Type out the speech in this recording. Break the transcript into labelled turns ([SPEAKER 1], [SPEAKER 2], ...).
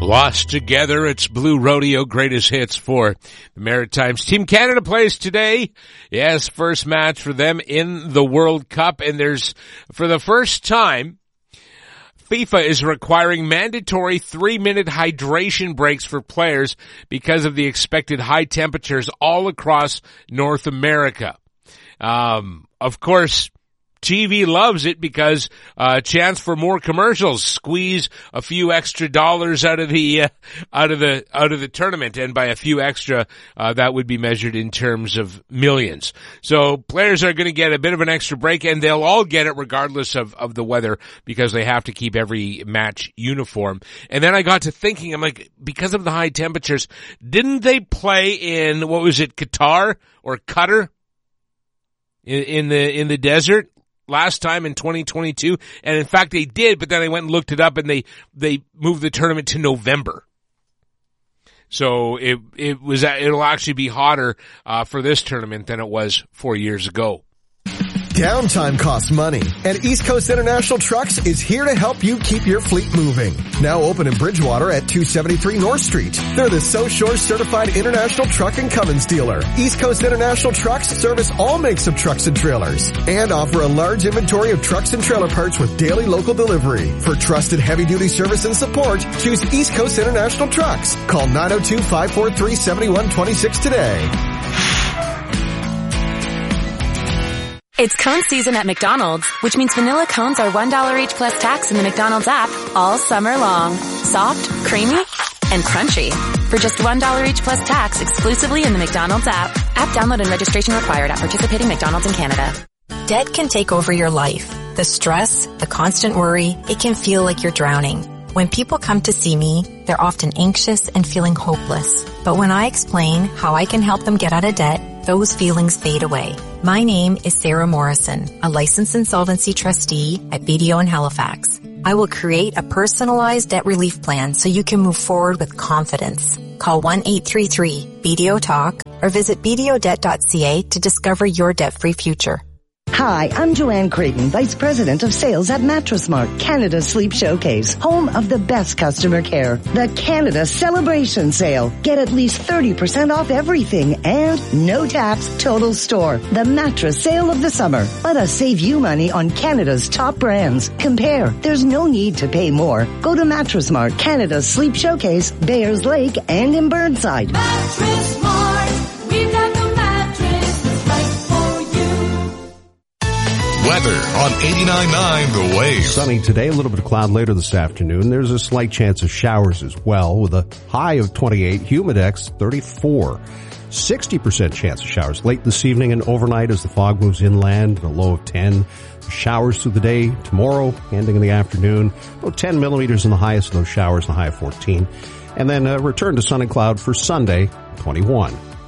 [SPEAKER 1] Lost Together, it's Blue Rodeo Greatest Hits for the Maritimes. Team Canada plays today. Yes, first match for them in the World Cup. And there's, for the first time, FIFA is requiring mandatory 3-minute hydration breaks for players because of the expected high temperatures all across North America. Of course, TV loves it because chance for more commercials, squeeze a few extra dollars out of the tournament, and by a few extra that would be measured in terms of millions. So players are going to get a bit of an extra break, and they'll all get it regardless of the weather because they have to keep every match uniform. And then I got to thinking, I'm like, because of the high temperatures, didn't they play in, what was it, Qatar or Qatar in the desert last time in 2022? And in fact they did, but then I went and looked it up, and they moved the tournament to November. So it'll actually be hotter for this tournament than it was 4 years ago.
[SPEAKER 2] Downtime costs money, and East Coast International Trucks is here to help you keep your fleet moving. Now open in Bridgewater at 273 North Street. They're the South Shore Certified International Truck and Cummins dealer. East Coast International Trucks service all makes of trucks and trailers and offer a large inventory of trucks and trailer parts with daily local delivery. For trusted heavy-duty service and support, choose East Coast International Trucks. Call 902-543-7126 today.
[SPEAKER 3] It's cone season at McDonald's, which means vanilla cones are $1 each plus tax in the McDonald's app all summer long. Soft, creamy, and crunchy. For just $1 each plus tax exclusively in the McDonald's app. App download and registration required at participating McDonald's in Canada.
[SPEAKER 4] Debt can take over your life. The stress, the constant worry, it can feel like you're drowning. When people come to see me, they're often anxious and feeling hopeless. But when I explain how I can help them get out of debt, those feelings fade away. My name is Sarah Morrison, a licensed insolvency trustee at BDO in Halifax. I will create a personalized debt relief plan so you can move forward with confidence. Call 1-833-BDO-TALK or visit bdodebt.ca to discover your debt-free future.
[SPEAKER 5] Hi, I'm Joanne Creighton, Vice President of Sales at Mattress Mart, Canada's Sleep Showcase, home of the best customer care. The Canada Celebration Sale. Get at least 30% off everything and no tax, total store. The mattress sale of the summer. Let us save you money on Canada's top brands. Compare. There's no need to pay more. Go to Mattress Mart, Canada's Sleep Showcase, Bayers Lake, and in Burnside.
[SPEAKER 6] Mattress Mart. We've got the mattress that's right for you.
[SPEAKER 7] Weather on 89.9 The Wave.
[SPEAKER 8] Sunny today, a little bit of cloud later this afternoon. There's a slight chance of showers as well with a high of 28, humidex 34. 60% chance of showers late this evening and overnight as the fog moves inland, a low of 10. Showers through the day tomorrow, ending in the afternoon. About 10 millimeters in the highest of those showers, the high of 14. And then a return to sun and cloud for Sunday, 21.